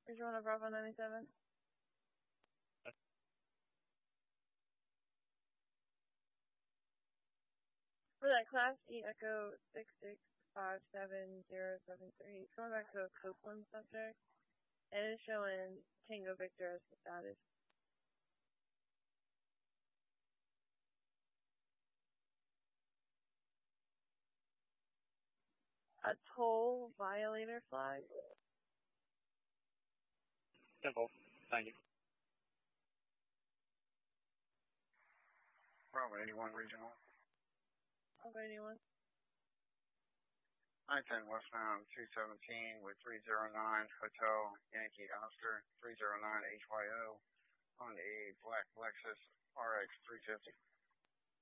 Regional Bravo 97. For that Class E Echo 6657-073, it's going back to a Copeland subject, and it's showing Tango Victor as the status. A toll violator flag. Simple. Thank you. Bravo 81 Regional. Bravo 81. 910 westbound 217 with 309 Hotel Yankee Oscar 309 HYO on a black Lexus RX 350.